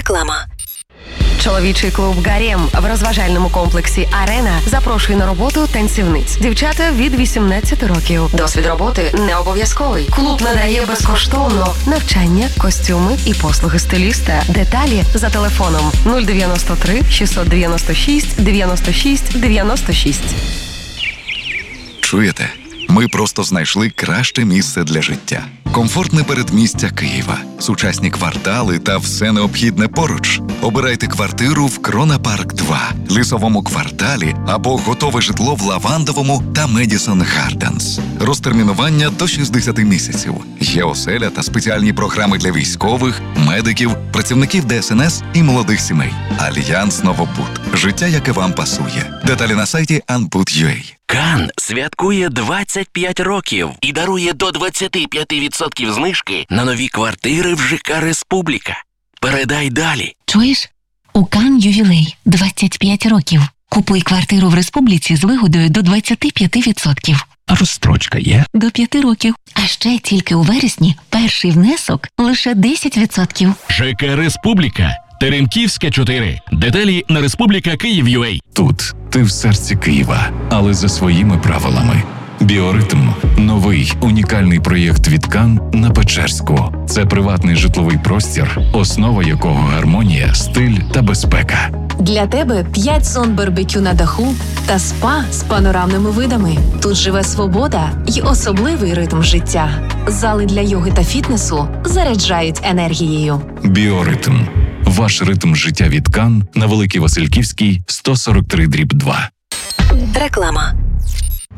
Реклама. Чоловічий клуб «Гарем» в розважальному комплексі «Арена» запрошує на роботу танцівниць. Дівчата від 18 років. Досвід роботи не обов'язковий. Клуб надає безкоштовно навчання, костюми і послуги стиліста. Деталі за телефоном 093 696 96 96. Чуєте? Ми просто знайшли краще місце для життя. Комфортне передмістя Києва, сучасні квартали та все необхідне поруч. Обирайте квартиру в Крона Парк 2, Лісовому кварталі або готове житло в Лавандовому та Медісон Гарденс. Розтермінування до 60 місяців. Є оселя та спеціальні програми для військових, медиків, працівників ДСНС і молодих сімей. Альянс Новобуд. Життя, яке вам пасує. Деталі на сайті anbud.ua. Кан святкує 25 років і дарує до 25% знижки на нові квартири в ЖК «Республіка». Передай далі. Чуєш? У Кан ювілей 25 років. Купуй квартиру в Республіці з вигодою до 25%. А розстрочка є? До 5 років. А ще тільки у вересні перший внесок лише 10%. ЖК «Республіка». Теремківська, 4. Деталі на Республіка Київ.ua. Тут ти в серці Києва, але за своїми правилами. Біоритм – новий унікальний проєкт від Кан на Печерську. Це приватний житловий простір, основа якого гармонія, стиль та безпека. Для тебе 5 зон барбекю на даху та спа з панорамними видами. Тут живе свобода й особливий ритм життя. Зали для йоги та фітнесу заряджають енергією. Біоритм – ваш ритм життя від Кан на Великій Васильківській, 143/2. Реклама.